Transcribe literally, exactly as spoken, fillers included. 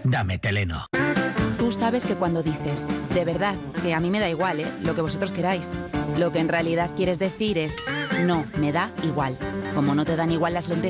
Dame Teleno. Tú sabes que cuando dices, de verdad, que a mí me da igual, ¿eh?, lo que vosotros queráis, lo que en realidad quieres decir es, no, me da igual. Como no te dan igual las lentejas